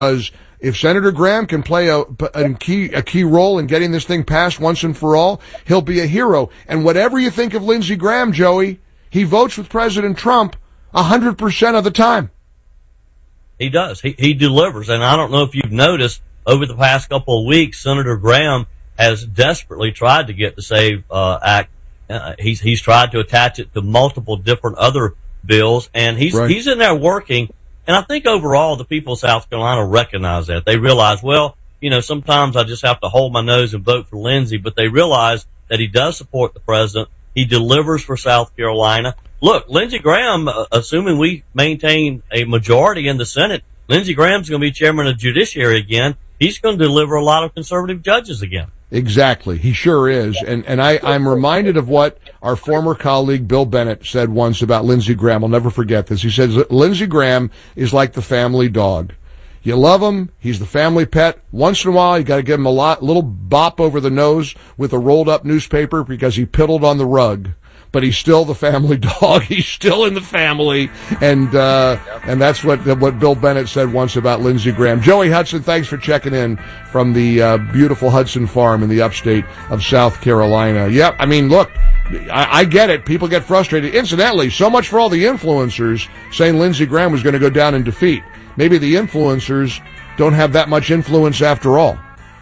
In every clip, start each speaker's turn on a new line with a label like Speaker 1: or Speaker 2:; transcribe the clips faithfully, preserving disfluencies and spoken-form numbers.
Speaker 1: because if Senator Graham can play a, a key a key role in getting this thing passed once and for all, he'll be a hero. And whatever you think of Lindsey Graham, Joey, he votes with President Trump one hundred percent of the time.
Speaker 2: He does. He, he delivers. And I don't know if you've noticed, over the past couple of weeks, Senator Graham has desperately tried to get the SAVE uh, Act. Uh, he's he's tried to attach it to multiple different other bills, and he's
Speaker 1: right.
Speaker 2: he's in there working. And I think overall the people of South Carolina recognize that. They realize, well, you know, sometimes I just have to hold my nose and vote for Lindsey, but they realize that he does support the president. He delivers for South Carolina. Look, Lindsey Graham, uh, assuming we maintain a majority in the Senate, Lindsey Graham's going to be chairman of the Judiciary again. He's going to deliver a lot of conservative judges again.
Speaker 1: Exactly. He sure is. And and I, I'm reminded of what our former colleague Bill Bennett said once about Lindsey Graham. I'll never forget this. He says, Lindsey Graham is like the family dog. You love him. He's the family pet. Once in a while, you got to give him a lot, little bop over the nose with a rolled up newspaper because he piddled on the rug. But he's still the family dog. He's still in the family. And, uh, and that's what, what Bill Bennett said once about Lindsey Graham. Joey Hudson, thanks for checking in from the, uh, beautiful Hudson Farm in the upstate of South Carolina. Yep. I mean, look, I, I get it. People get frustrated. Incidentally, so much for all the influencers saying Lindsey Graham was going to go down in defeat. Maybe the influencers don't have that much influence after all.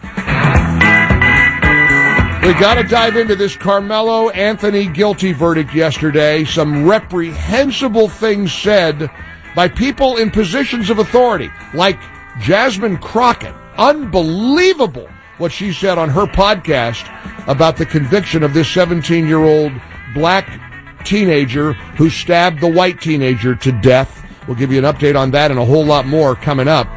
Speaker 1: We got to dive into this Carmelo Anthony guilty verdict yesterday. Some reprehensible things said by people in positions of authority, like Jasmine Crockett. Unbelievable what she said on her podcast about the conviction of this seventeen-year-old black teenager who stabbed the white teenager to death. We'll give you an update on that and a whole lot more coming up.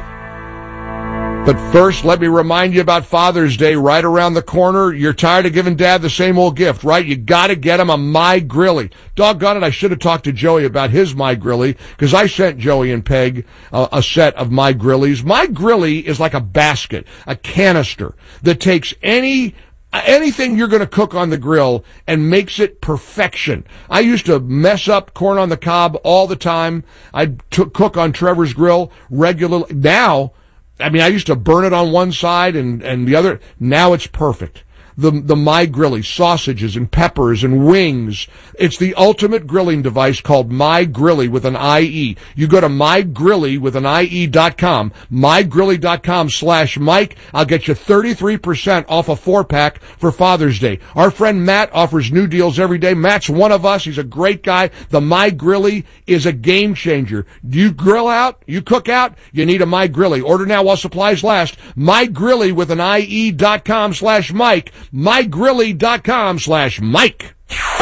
Speaker 1: But first, let me remind you about Father's Day right around the corner. You're tired of giving Dad the same old gift, right? You got to get him a My Grilly. Doggone it, I should have talked to Joey about his My Grilly, because I sent Joey and Peg uh, a set of My Grillies. My Grilly is like a basket, a canister that takes any anything you're going to cook on the grill and makes it perfection. I used to mess up corn on the cob all the time. I'd t- cook on Trevor's grill regularly. Now, I mean, I used to burn it on one side and, and the other. Now it's perfect. The, the My Grilly, sausages and peppers and wings. It's the ultimate grilling device called My Grilly with an I E. You go to My Grilly with an I E dot com, mygrilly.com slash Mike. I'll get you thirty-three percent off a four pack for Father's Day. Our friend Matt offers new deals every day. Matt's one of us. He's a great guy. The My Grilly is a game changer. Do you grill out? You cook out? You need a My Grilly. Order now while supplies last. My Grilly with an I E dot com slash Mike. mygrilly.com slash Mike.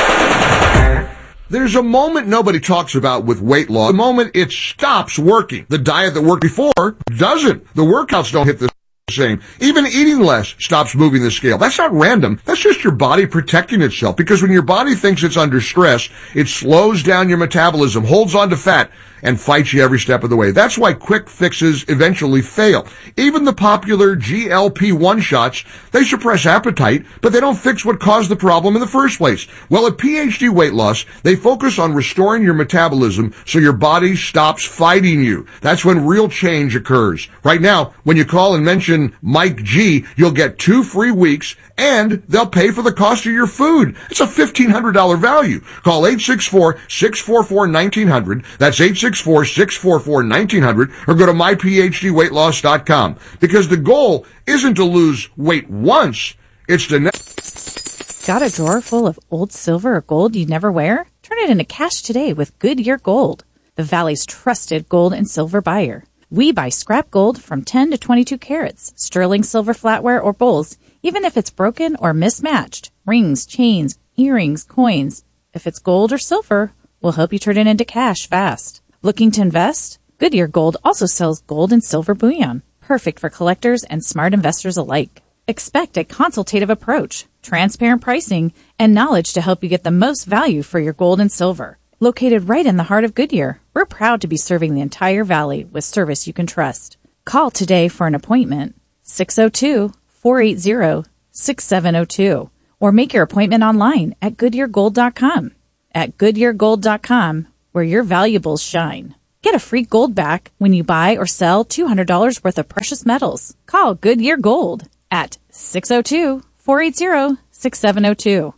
Speaker 1: There's a moment nobody talks about with weight loss. The moment it stops working. The diet that worked before doesn't. The workouts don't hit the same. Even eating less stops moving the scale. That's not random. That's just your body protecting itself. Because when your body thinks it's under stress, it slows down your metabolism, holds on to fat, and fights you every step of the way. That's why quick fixes eventually fail. Even the popular G L P one shots, they suppress appetite, but they don't fix what caused the problem in the first place. Well, at P H D Weight Loss, they focus on restoring your metabolism so your body stops fighting you. That's when real change occurs. Right now, when you call and mention Mike G, you'll get two free weeks, and they'll pay for the cost of your food. It's a fifteen hundred dollars value. Call eight six four, six four four, one nine zero zero. That's eight six four, six four four, one nine zero zero, or go to my p h d weight loss dot com. Because the goal isn't to lose weight once, it's to... Ne-
Speaker 3: Got a drawer full of old silver or gold you never wear? Turn it into cash today with Goodyear Gold, the Valley's trusted gold and silver buyer. We buy scrap gold from ten to twenty-two carats, sterling silver flatware or bowls, even if it's broken or mismatched. Rings, chains, earrings, coins. If it's gold or silver, we'll help you turn it into cash fast. Looking to invest? Goodyear Gold also sells gold and silver bullion, perfect for collectors and smart investors alike. Expect a consultative approach, transparent pricing, and knowledge to help you get the most value for your gold and silver. Located right in the heart of Goodyear, we're proud to be serving the entire valley with service you can trust. Call today for an appointment, six oh two, four eight zero, six seven oh two, or make your appointment online at goodyear gold dot com. At goodyear gold dot com, where your valuables shine. Get a free gold back when you buy or sell two hundred dollars worth of precious metals. Call Goodyear Gold at six oh two, four eight zero, six seven oh two.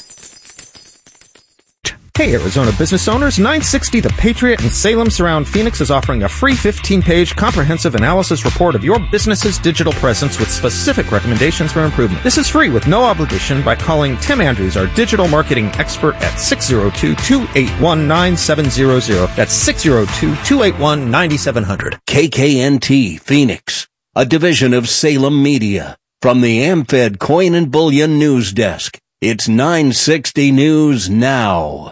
Speaker 4: Hey, Arizona business owners, nine sixty The Patriot in Salem Surround Phoenix is offering a free fifteen-page comprehensive analysis report of your business's digital presence with specific recommendations for improvement. This is free with no obligation by calling Tim Andrews, our digital marketing expert, at six oh two, two eight one, nine seven zero zero. That's six oh two, two eight one, nine seven zero zero.
Speaker 5: K K N T Phoenix, a division of Salem Media. From the AmFed Coin and Bullion News Desk, it's nine sixty News Now.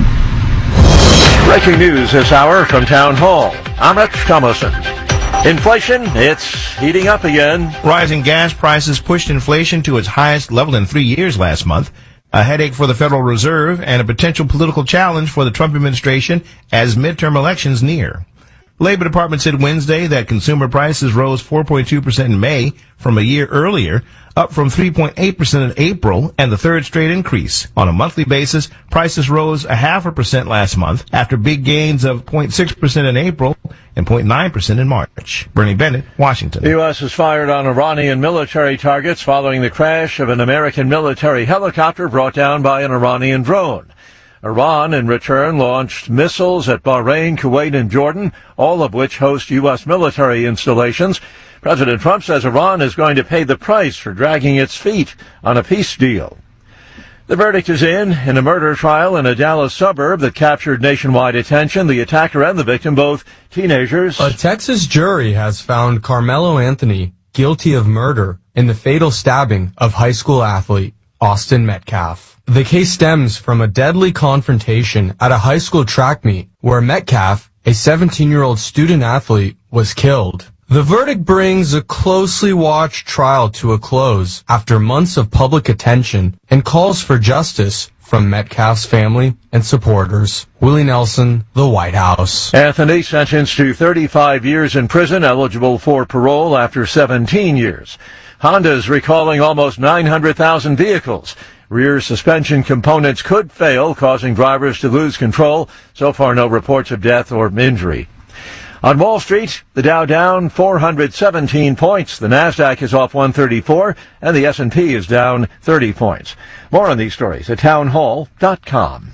Speaker 6: Breaking news this hour from Town Hall. I'm Rich Thomason. Inflation, it's heating up again.
Speaker 7: Rising gas prices pushed inflation to its highest level in three years last month. A headache for the Federal Reserve and a potential political challenge for the Trump administration as midterm elections near. Labor Department said Wednesday that consumer prices rose four point two percent in May from a year earlier, up from three point eight percent in April, and the third straight increase. On a monthly basis, prices rose a half a percent last month after big gains of zero point six percent in April and zero point nine percent in March. Bernie Bennett, Washington.
Speaker 6: The U S has fired on Iranian military targets following the crash of an American military helicopter brought down by an Iranian drone. Iran, in return, launched missiles at Bahrain, Kuwait, and Jordan, all of which host U S military installations. President Trump says Iran is going to pay the price for dragging its feet on a peace deal. The verdict is in, in a murder trial in a Dallas suburb that captured nationwide attention. The attacker and the victim, both teenagers.
Speaker 8: A Texas jury has found Carmelo Anthony guilty of murder in the fatal stabbing of high school athlete Austin Metcalf. The case stems from a deadly confrontation at a high school track meet where Metcalf, a seventeen-year-old student athlete, was killed. The verdict brings a closely watched trial to a close after months of public attention and calls for justice from Metcalf's family and supporters. Willie Nelson, The White House.
Speaker 6: Anthony sentenced to thirty-five years in prison, eligible for parole after seventeen years. Honda's recalling almost nine hundred thousand vehicles. Rear suspension components could fail, causing drivers to lose control. So far, no reports of death or injury. On Wall Street, the Dow down four hundred seventeen points. The Nasdaq is off one thirty-four, and the S and P is down thirty points. More on these stories at townhall dot com.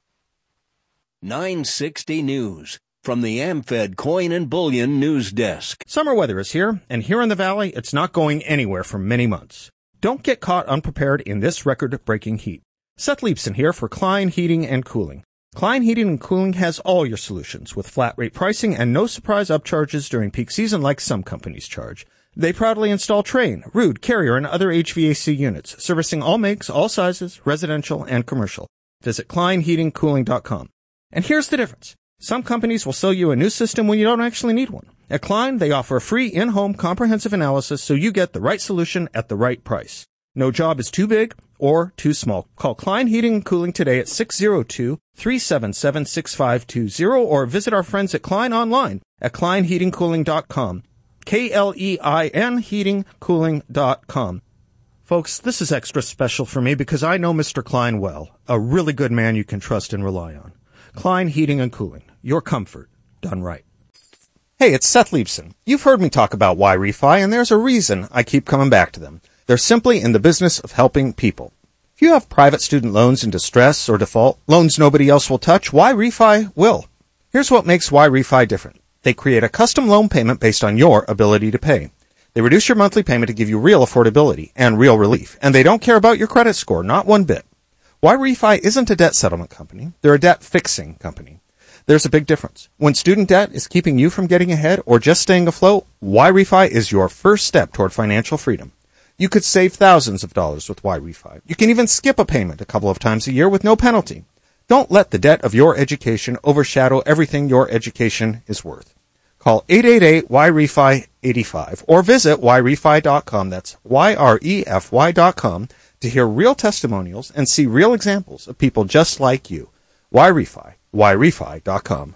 Speaker 5: nine sixty News. From the AmFed Coin and Bullion News Desk.
Speaker 4: Summer weather is here, and here in the Valley, it's not going anywhere for many months. Don't get caught unprepared in this record-breaking heat. Seth Leibson here for Klein Heating and Cooling. Klein Heating and Cooling has all your solutions with flat rate pricing and no surprise upcharges during peak season like some companies charge. They proudly install Trane, Ruud, Carrier, and other H V A C units, servicing all makes, all sizes, residential and commercial. Visit klein heating cooling dot com. And here's the difference. Some companies will sell you a new system when you don't actually need one. At Klein, they offer a free in-home comprehensive analysis so you get the right solution at the right price. No job is too big or too small. Call Klein Heating and Cooling today at six oh two, three seven seven, six five two zero or visit our friends at Klein online at klein heating cooling dot com. K L E I N heating cooling dot com. Folks, this is extra special for me because I know Mister Klein well, a really good man you can trust and rely on. Klein Heating and Cooling. Your comfort done right. Hey, it's Seth Leibson. You've heard me talk about Y-Refi, and there's a reason I keep coming back to them. They're simply in the business of helping people. If you have private student loans in distress or default, loans nobody else will touch, Y-Refi will. Here's what makes Y-Refi different. They create a custom loan payment based on your ability to pay. They reduce your monthly payment to give you real affordability and real relief, and they don't care about your credit score, not one bit. Y-Refi isn't a debt settlement company. They're a debt fixing company. There's a big difference. When student debt is keeping you from getting ahead or just staying afloat, Y-Refi is your first step toward financial freedom. You could save thousands of dollars with Y-Refi. You can even skip a payment a couple of times a year with no penalty. Don't let the debt of your education overshadow everything your education is worth. Call eight eight eight Y R E F I eighty-five or visit Y refi dot com. That's Y R E F Y dot com to hear real testimonials and see real examples of people just like you. Y-Refi. Y refi dot com.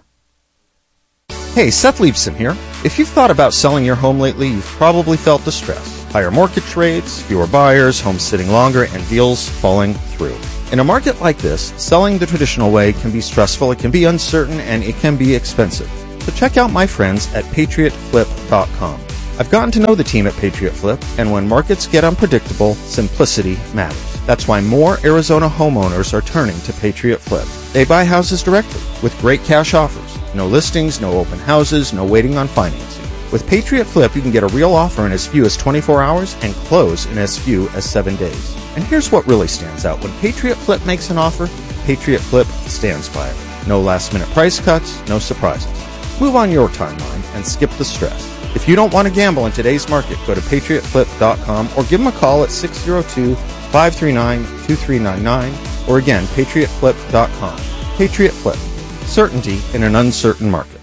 Speaker 4: Hey, Seth Leibson here. If you've thought about selling your home lately, you've probably felt the stress. Higher mortgage rates, fewer buyers, homes sitting longer, and deals falling through. In a market like this, selling the traditional way can be stressful, it can be uncertain, and it can be expensive. So check out my friends at patriot flip dot com. I've gotten to know the team at Patriot Flip, and when markets get unpredictable, simplicity matters. That's why more Arizona homeowners are turning to Patriot Flip. They buy houses directly with great cash offers. No listings, no open houses, no waiting on financing. With Patriot Flip, you can get a real offer in as few as twenty-four hours and close in as few as seven days. And here's what really stands out. When Patriot Flip makes an offer, Patriot Flip stands by it. No last-minute price cuts, no surprises. Move on your timeline and skip the stress. If you don't want to gamble in today's market, go to patriot flip dot com or give them a call at six oh two, five three nine, two three nine nine or again, patriot flip dot com. Patriot Flip. Certainty in an uncertain market.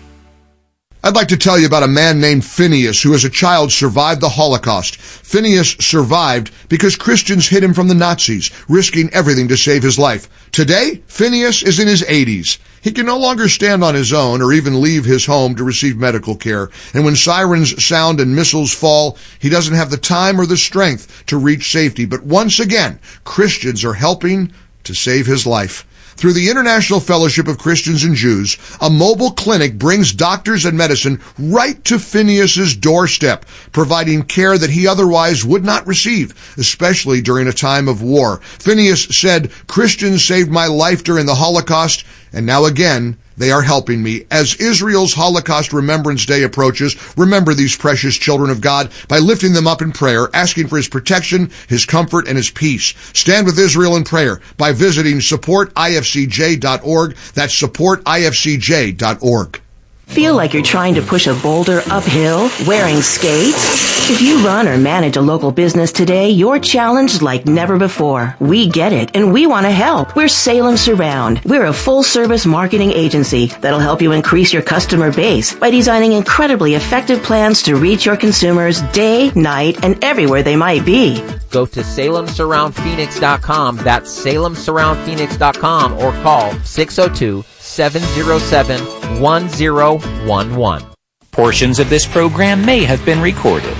Speaker 1: I'd like to tell you about a man named Phineas who as a child survived the Holocaust. Phineas survived because Christians hid him from the Nazis, risking everything to save his life. Today, Phineas is in his eighties. He can no longer stand on his own or even leave his home to receive medical care. And when sirens sound and missiles fall, he doesn't have the time or the strength to reach safety. But once again, Christians are helping to save his life. Through the International Fellowship of Christians and Jews, a mobile clinic brings doctors and medicine right to Phineas's doorstep, providing care that he otherwise would not receive, especially during a time of war. Phineas said, "Christians saved my life during the Holocaust, and now again, they are helping me." As Israel's Holocaust Remembrance Day approaches, remember these precious children of God by lifting them up in prayer, asking for his protection, his comfort, and his peace. Stand with Israel in prayer by visiting support I F C J dot org. That's support I F C J dot org.
Speaker 9: Feel like you're trying to push a boulder uphill wearing skates? If you run or manage a local business today, you're challenged like never before. We get it, and we want to help. We're Salem Surround. We're a full-service marketing agency that'll help you increase your customer base by designing incredibly effective plans to reach your consumers day, night, and everywhere they might be.
Speaker 10: Go to salem surround phoenix dot com. That's salem surround phoenix dot com or call six oh two, seven oh seven, one oh one one.
Speaker 11: Portions of this program may have been recorded.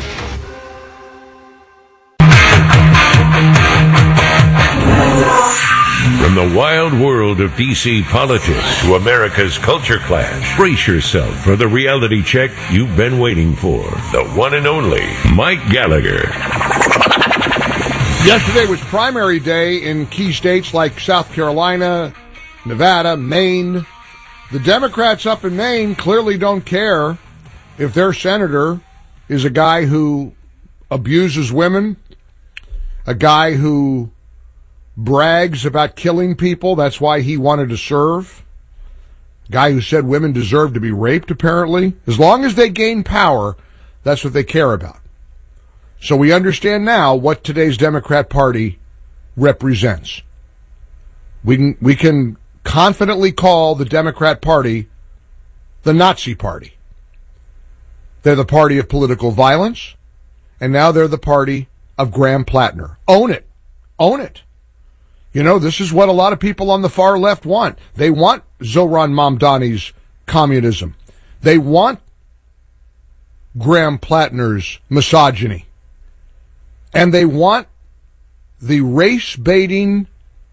Speaker 12: From the wild world of D C politics to America's culture clash, brace yourself for the reality check you've been waiting for. The one and only Mike Gallagher.
Speaker 1: Yesterday was primary day in key states like South Carolina, Nevada, Maine. The Democrats up in Maine clearly don't care if their senator is a guy who abuses women, a guy who brags about killing people. That's why he wanted to serve. A guy who said women deserve to be raped, apparently. As long as they gain power, that's what they care about. So we understand now what today's Democrat Party represents. We can, we can confidently call the Democrat Party the Nazi Party. They're the party of political violence, and now they're the party of Graham Plattner. Own it. Own it. You know, this is what a lot of people on the far left want. They want Zohran Mamdani's communism. They want Graham Plattner's misogyny. And they want the race-baiting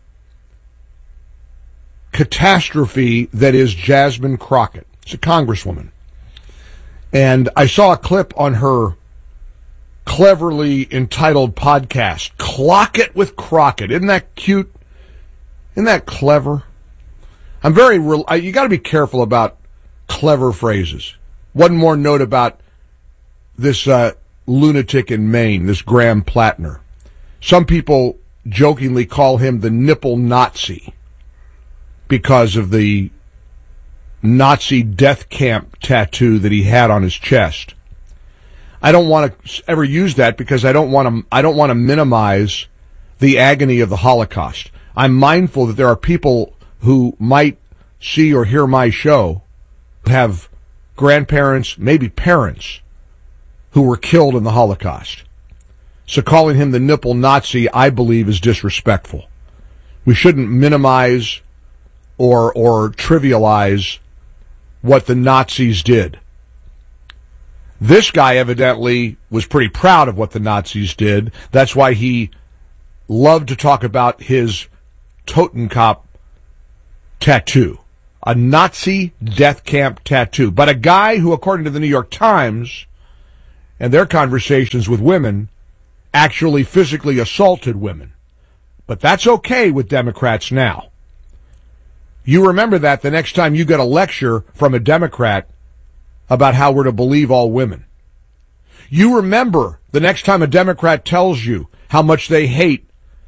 Speaker 1: catastrophe that is Jasmine Crockett. It's a congresswoman. And I saw a clip on her cleverly entitled podcast, Clock It with Crockett. Isn't that cute? Isn't that clever? I'm very, real, I, you got to be careful about clever phrases. One more note about this uh, lunatic in Maine, this Graham Plattner. Some people jokingly call him the nipple Nazi because of the Nazi death camp tattoo that he had on his chest. I don't want to ever use that because I don't want to, I don't want to minimize the agony of the Holocaust. I'm mindful that there are people who might see or hear my show who have grandparents, maybe parents, who were killed in the Holocaust. So calling him the nipple Nazi, I believe, is disrespectful. We shouldn't minimize or or trivialize what the Nazis did. This guy evidently was pretty proud of what the Nazis did. That's why he loved to talk about his Totenkopf tattoo a Nazi death camp tattoo. But a guy who, according to the New York Times and their conversations with women, actually physically assaulted women. But that's okay with Democrats now. You remember that the next time you get a lecture from a Democrat about how we're to believe all women. You remember the next time a Democrat tells you how much they hate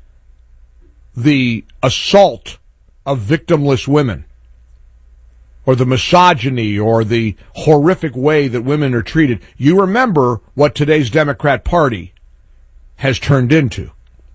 Speaker 1: the assault of victimless women, or the misogyny, or the horrific way that women are treated. You remember what today's Democrat Party has turned into.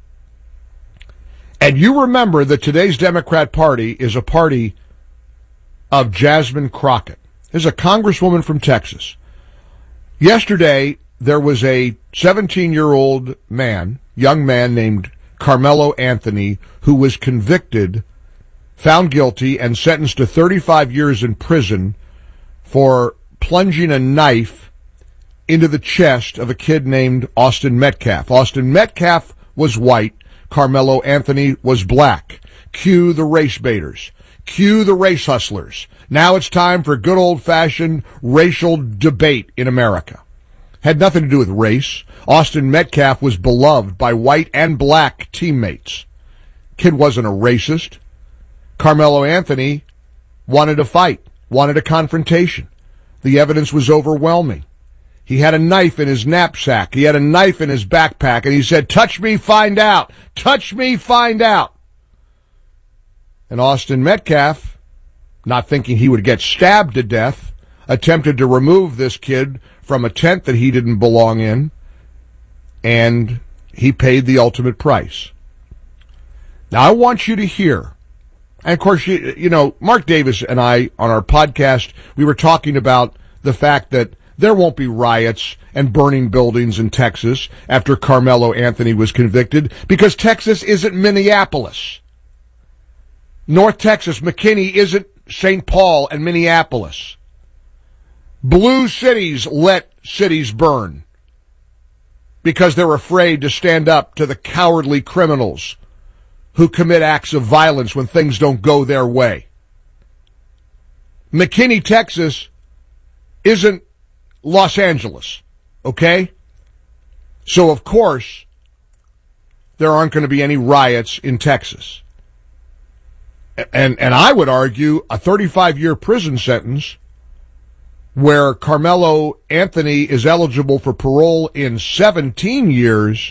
Speaker 1: And you remember that today's Democrat Party is a party of Jasmine Crockett. This is a congresswoman from Texas. Yesterday, there was a seventeen-year-old man, young man named Carmelo Anthony, who was convicted, found guilty, and sentenced to thirty-five years in prison for plunging a knife into the chest of a kid named Austin Metcalf. Austin Metcalf was white. Carmelo Anthony was black. Cue the race baiters. Cue the race hustlers. Now it's time for good old-fashioned racial debate in America. Had nothing to do with race. Austin Metcalf was beloved by white and black teammates. Kid wasn't a racist. Carmelo Anthony wanted a fight, wanted a confrontation. The evidence was overwhelming. He had a knife in his knapsack. He had a knife in his backpack, and he said, "Touch me, find out. Touch me, find out." And Austin Metcalf, not thinking he would get stabbed to death, attempted to remove this kid from a tent that he didn't belong in, and he paid the ultimate price. Now, I want you to hear, and of course, you, you know, Mark Davis and I, on our podcast, we were talking about the fact that there won't be riots and burning buildings in Texas after Carmelo Anthony was convicted, because Texas isn't Minneapolis. North Texas, McKinney isn't Saint Paul and Minneapolis. Blue cities let cities burn because they're afraid to stand up to the cowardly criminals who commit acts of violence when things don't go their way. McKinney, Texas isn't Los Angeles, okay? So, of course, there aren't going to be any riots in Texas. And and I would argue a thirty-five-year prison sentence where Carmelo Anthony is eligible for parole in seventeen years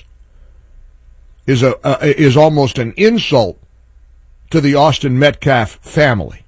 Speaker 1: is a uh, is almost an insult to the Austin Metcalf family.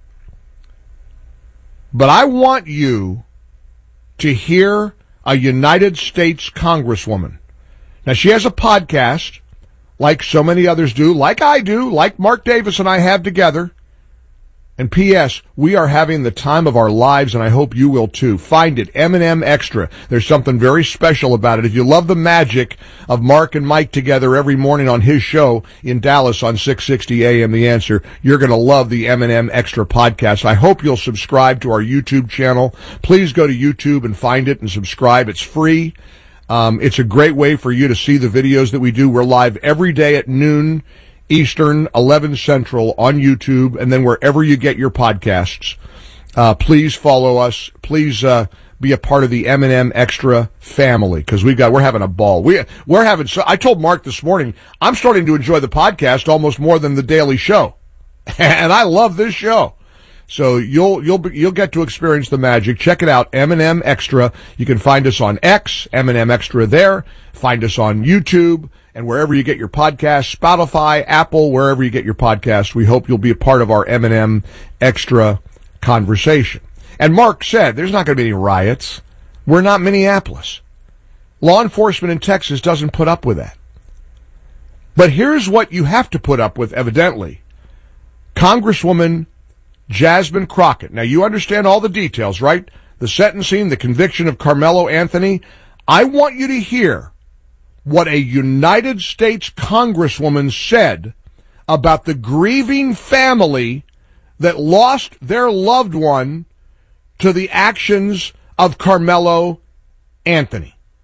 Speaker 1: But I want you to hear a United States Congresswoman. Now, she has a podcast, like so many others do, like I do, like Mark Davis and I have together. And P S, we are having the time of our lives, and I hope you will too. Find it, M and M Extra. There's something very special about it. If you love the magic of Mark and Mike together every morning on his show in Dallas on six sixty A M The Answer, you're going to love the M and M Extra podcast. I hope you'll subscribe to our YouTube channel. Please go to YouTube and find it and subscribe. It's free. Um, it's a great way for you to see the videos that we do. We're live every day at noon Eastern, eleven Central on YouTube, and then wherever you get your podcasts. Uh, please follow us. Please uh, be a part of the M and M Extra family, because we got we're having a ball. We we're having. So I told Mark this morning I'm starting to enjoy the podcast almost more than the Daily Show, and I love this show. So you'll you'll be, you'll get to experience the magic. Check it out, M and M Extra. You can find us on X, M and M Extra there. Find us on YouTube and wherever you get your podcasts, Spotify, Apple, wherever you get your podcasts. We hope you'll be a part of our M and M Extra conversation. And Mark said there's not going to be any riots. We're not Minneapolis. Law enforcement in Texas doesn't put up with that. But here's what you have to put up with, evidently. Congresswoman Jasmine Crockett. Now, you understand all the details, right? The sentencing, the conviction of Carmelo Anthony. I want you to hear what a United States Congresswoman said about the grieving family that lost their loved one to the actions of Carmelo Anthony.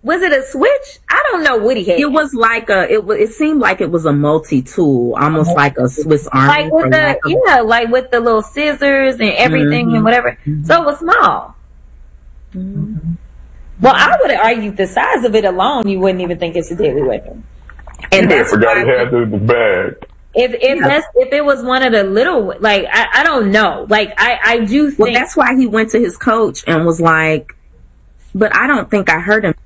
Speaker 13: Was it a switch? I don't know what he had.
Speaker 14: It was like a, it was, it seemed like it was a multi-tool, almost uh-huh. like a Swiss Army.
Speaker 13: Like with the, of- yeah, like with the little scissors and everything mm-hmm. and whatever. Mm-hmm. So it was small. Mm-hmm. Well, I would have argued the size of it alone, you wouldn't even think it's a deadly weapon. And
Speaker 15: yeah, that's forgot he had the, the bag.
Speaker 13: If if yeah. that's, if it was one of the little, like, I, I don't know. Like, I, I do think.
Speaker 14: Well, that's why he went to his coach and was like, but I don't think I heard him.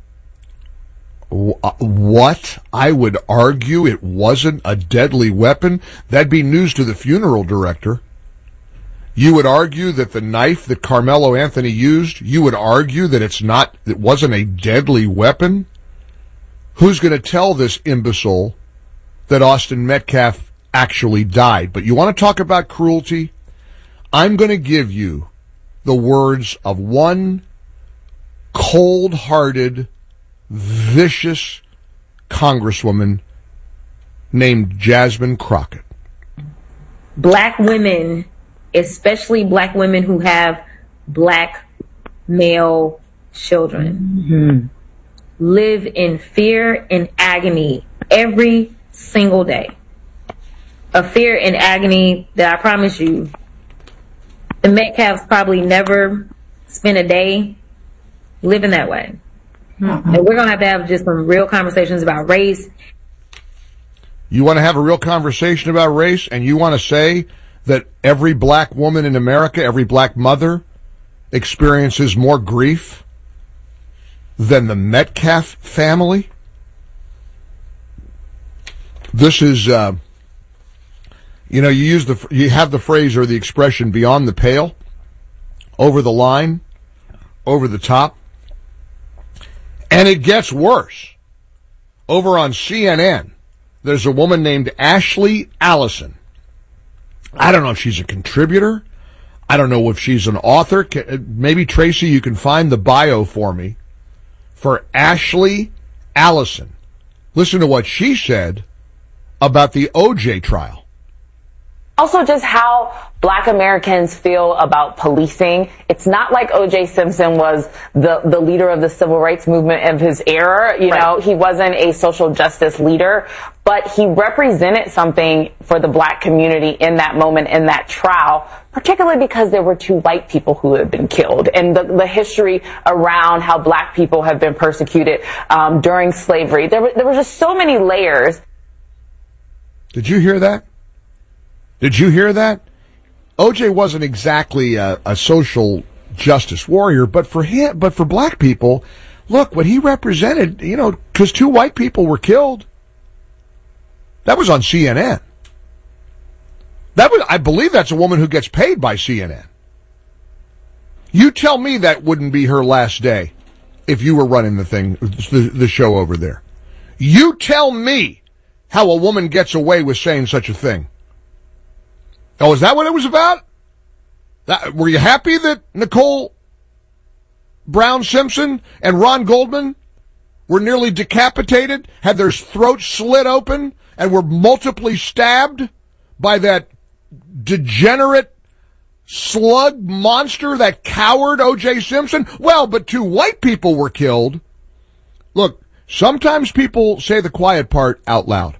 Speaker 1: What? I would argue it wasn't a deadly weapon. That'd be news to the funeral director. You would argue that the knife that Carmelo Anthony used, you would argue that it's not, it wasn't a deadly weapon? Who's going to tell this imbecile that Austin Metcalf actually died? But you want to talk about cruelty? I'm going to give you the words of one cold-hearted, vicious congresswoman named Jasmine Crockett.
Speaker 13: Black women, especially black women who have black male children, mm-hmm. live in fear and agony every single day. A fear and agony that I promise you, the Metcalfs probably never spent a day living that way. Mm-hmm. And we're going to have to have just some real conversations about race.
Speaker 1: You want to have a real conversation about race, and you want to say that every black woman in America, every black mother, experiences more grief than the Metcalf family? This is, uh, you know, you use the, you have the phrase or the expression beyond the pale, over the line, over the top. And it gets worse. Over on C N N, there's a woman named Ashley Allison. I don't know if she's a contributor. I don't know if she's an author. Maybe, Tracy, you can find the bio for me for Ashley Allison. Listen to what she said about the O J trial.
Speaker 16: Also, just how black Americans feel about policing. It's not like O J Simpson was the, the leader of the civil rights movement of his era. You right. know, he wasn't a social justice leader, but he represented something for the black community in that moment, in that trial, particularly because there were two white people who had been killed, and the, the history around how black people have been persecuted um, during slavery. There were, there were just so many layers.
Speaker 1: Did you hear that? Did you hear that? O J wasn't exactly a, a social justice warrior, but for him, but for black people, look, what he represented, you know, because two white people were killed. That was on C N N. That was, I believe that's a woman who gets paid by C N N. You tell me that wouldn't be her last day if you were running the thing, the, the show over there. You tell me how a woman gets away with saying such a thing. Oh, is that what it was about? That, were you happy that Nicole Brown Simpson and Ron Goldman were nearly decapitated, had their throats slit open, and were multiply stabbed by that degenerate slug monster, that coward O J Simpson? Well, but two white people were killed. Look, sometimes people say the quiet part out loud.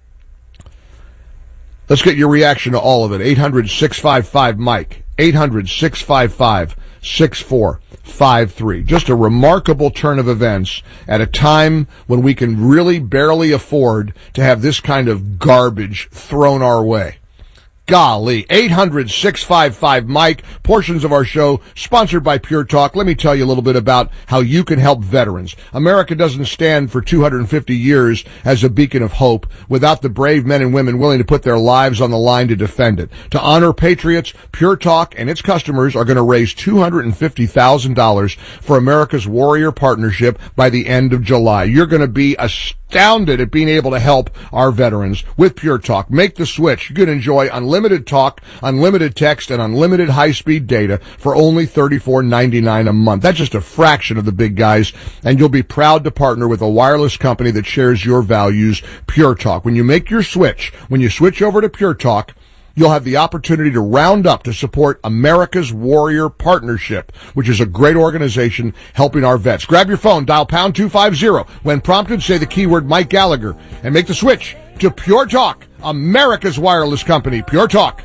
Speaker 1: Let's get your reaction to all of it. eight hundred, six five five, Mike. eight hundred, six five five, six four five three. Just a remarkable turn of events at a time when we can really barely afford to have this kind of garbage thrown our way. Golly, eight hundred, six five five, Mike. Portions of our show sponsored by Pure Talk. Let me tell you a little bit about how you can help veterans. America doesn't stand for two hundred fifty years as a beacon of hope without the brave men and women willing to put their lives on the line to defend it. To honor patriots, Pure Talk and its customers are going to raise two hundred fifty thousand dollars for America's Warrior Partnership by the end of July. You're going to be astounded at being able to help our veterans with Pure Talk. Make the switch. You can enjoy unlimited Unlimited talk, unlimited text, and unlimited high-speed data for only thirty-four ninety-nine a month. That's just a fraction of the big guys, and you'll be proud to partner with a wireless company that shares your values, Pure Talk. When you make your switch, when you switch over to Pure Talk, you'll have the opportunity to round up to support America's Warrior Partnership, which is a great organization helping our vets. Grab your phone, dial pound two fifty. When prompted, say the keyword Mike Gallagher and make the switch to Pure Talk, America's wireless company, Pure Talk.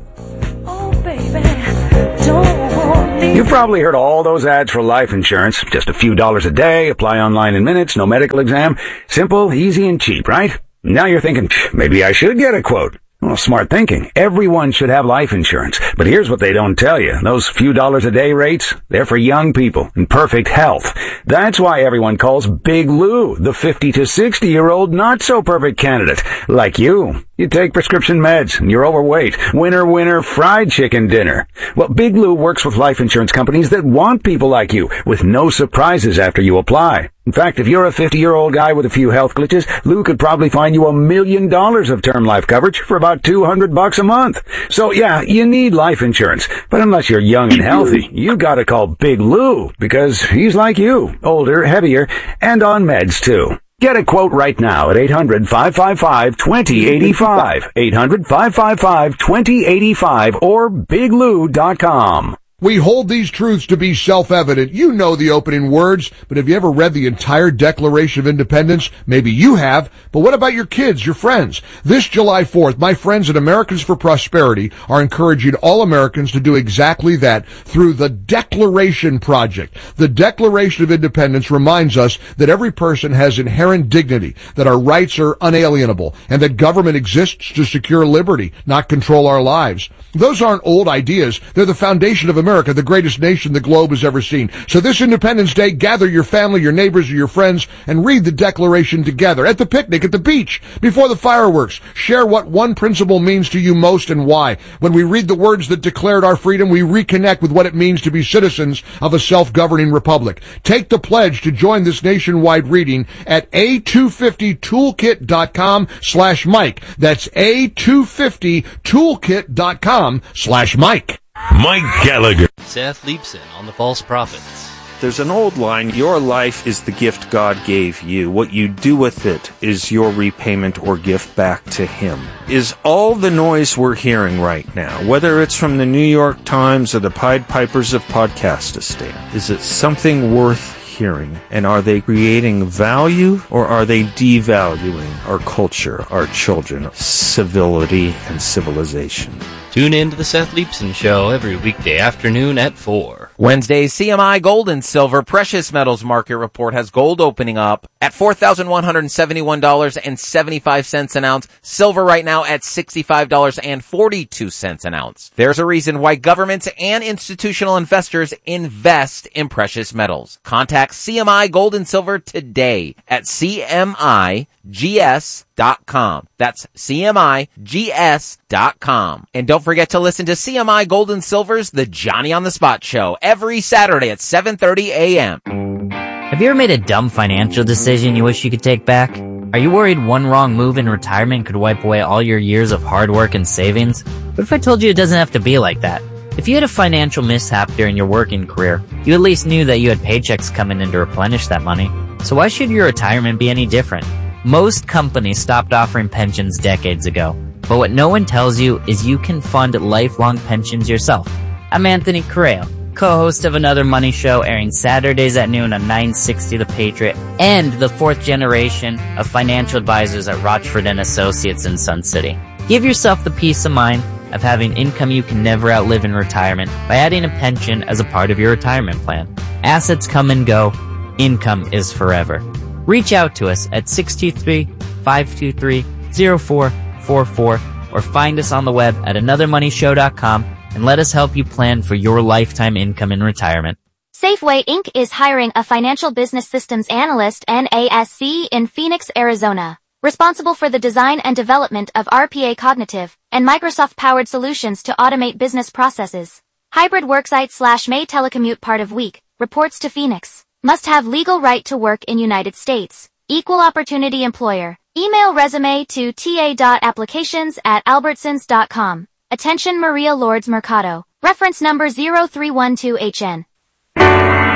Speaker 17: You've probably heard all those ads for life insurance. Just a few dollars a day, apply online in minutes, no medical exam. Simple, easy, and cheap, right? Now you're thinking, maybe I should get a quote. Well, smart thinking. Everyone should have life insurance. But here's what they don't tell you. Those few dollars a day rates, they're for young people in perfect health. That's why everyone calls Big Lou the fifty to sixty year old not so perfect candidate. Like you. You take prescription meds and you're overweight. Winner, winner, fried chicken dinner. Well, Big Lou works with life insurance companies that want people like you with no surprises after you apply. In fact, if you're a fifty-year-old guy with a few health glitches, Lou could probably find you a million dollars of term life coverage for about two hundred bucks a month. So yeah, you need life insurance. But unless you're young and healthy, you gotta call Big Lou because he's like you, older, heavier, and on meds too. Get a quote right now at eight hundred, five five five, two zero eight five, eight hundred, five five five, two zero eight five, or big lou dot com.
Speaker 1: We hold these truths to be self-evident. You know the opening words, but have you ever read the entire Declaration of Independence? Maybe you have, but what about your kids, your friends? This July fourth, my friends at Americans for Prosperity are encouraging all Americans to do exactly that through the Declaration Project. The Declaration of Independence reminds us that every person has inherent dignity, that our rights are unalienable, and that government exists to secure liberty, not control our lives. Those aren't old ideas. They're the foundation of America. America, the greatest nation the globe has ever seen. So this Independence Day, gather your family, your neighbors, or your friends, and read the Declaration together. At the picnic, at the beach, before the fireworks. Share what one principle means to you most and why. When we read the words that declared our freedom, we reconnect with what it means to be citizens of a self-governing republic. Take the pledge to join this nationwide reading at a two fifty toolkit dot com slash Mike. That's a two fifty toolkit dot com slash Mike.
Speaker 12: Mike Gallagher.
Speaker 18: Seth Leibson on the False Prophets.
Speaker 4: There's an old line, your life is the gift God gave you. What you do with it is your repayment or gift back to Him. Is all the noise we're hearing right now, whether it's from the New York Times or the Pied Pipers of Podcastistan, is it something worth hearing? And are they creating value or are they devaluing our culture, our children, civility, and civilization?
Speaker 18: Tune in to the Seth Leibson Show every weekday afternoon at four.
Speaker 10: Wednesday's C M I Gold and Silver Precious Metals Market Report has gold opening up at four thousand one hundred seventy-one dollars and seventy-five cents an ounce. Silver right now at sixty-five dollars and forty-two cents an ounce. There's a reason why governments and institutional investors invest in precious metals. Contact C M I Gold and Silver today at C M I G S dot com. That's C M I G S dot com. And don't forget to listen to C M I Gold and Silver's The Johnny on the Spot Show every Saturday at seven thirty a.m.
Speaker 19: Have you ever made a dumb financial decision you wish you could take back? Are you worried one wrong move in retirement could wipe away all your years of hard work and savings? What if I told you it doesn't have to be like that? If you had a financial mishap during your working career, you at least knew that you had paychecks coming in to replenish that money. So why should your retirement be any different? Most companies stopped offering pensions decades ago, but what no one tells you is you can fund lifelong pensions yourself. I'm Anthony Correa, co-host of Another Money Show, airing Saturdays at noon on nine sixty The Patriot, and the fourth generation of financial advisors at Rochford and Associates in Sun City. Give yourself the peace of mind of having income you can never outlive in retirement by adding a pension as a part of your retirement plan. Assets come and go. Income is forever. Reach out to us at six two three, five two three, zero four four four or find us on the web at another money show dot com and let us help you plan for your lifetime income in retirement.
Speaker 20: Safeway Incorporated is hiring a financial business systems analyst N A S C in Phoenix, Arizona, responsible for the design and development of R P A Cognitive and Microsoft-powered solutions to automate business processes. Hybrid worksite slash May telecommute part of week, reports to Phoenix. Must have legal right to work in United States. Equal opportunity employer. Email resume to t a dot applications at albertsons dot com. Attention Maria Lourdes Mercado. Reference number zero three one two H N.